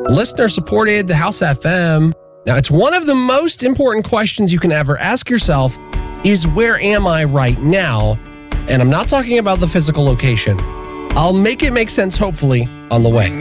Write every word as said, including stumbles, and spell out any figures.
listener supported the House F M. Now, it's one of the most important questions you can ever ask yourself is where am I right now? And I'm not talking about the physical location. I'll make it make sense, hopefully, on the way.